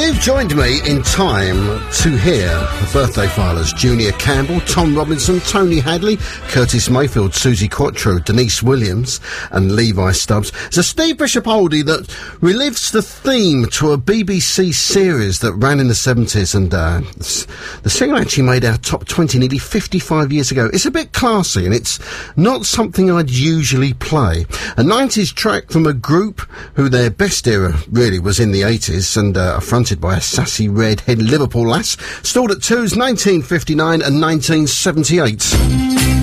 You've joined me in time to hear the birthday filers: Junior Campbell, Tom Robinson, Tony Hadley, Curtis Mayfield, Susie Quattro, Denise Williams and Levi Stubbs. It's a Steve Bishop oldie that relives the theme to a BBC series that ran in the 70s, and the singer actually made our top 20 nearly 55 years ago. It's a bit classy and it's not something I'd usually play. A 90s track from a group who their best era really was in the 80s, and fronted by a sassy redhead Liverpool lass, stalled at twos 1959 and 1978.